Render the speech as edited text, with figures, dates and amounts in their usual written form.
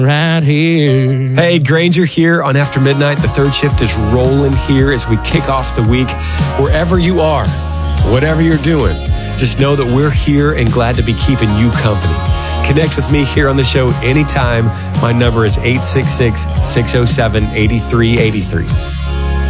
right here. Hey, Granger here on After Midnight. The third shift is rolling here as we kick off the week. Wherever you are, whatever you're doing, just know that we're here and glad to be keeping you company. Connect with me here on the show anytime. My number is 866-607-8383.